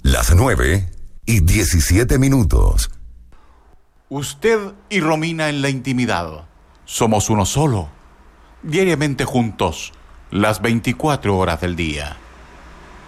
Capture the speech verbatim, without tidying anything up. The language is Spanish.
Las nueve y diecisiete minutos. Usted y Romina en la intimidad. Somos uno solo. Diariamente juntos, las veinticuatro horas del día.